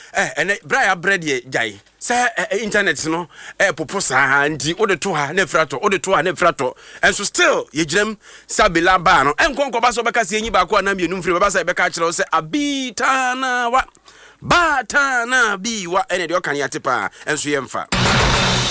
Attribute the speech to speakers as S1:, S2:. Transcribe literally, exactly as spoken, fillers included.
S1: eh ene bra bread ye jai say internet no eh popo sa ndi wo de to ha na frato wo de to ha na frato and so still ye giram sabila ba no enkonko ba so beka se enyi ba ko na mienu mfiri ba sa beka kire wo se abitana wa batana biwa ene de okan ya tepa enso ye mfa